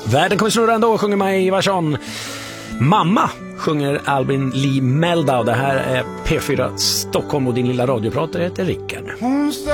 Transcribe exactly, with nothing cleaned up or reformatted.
Världen kommer snurra ändå, sjunger Maj Ivarsson. Mamma sjunger Albin Lee Meldau. Det här är P fyra Stockholm och din lilla radiopratare heter Rickard.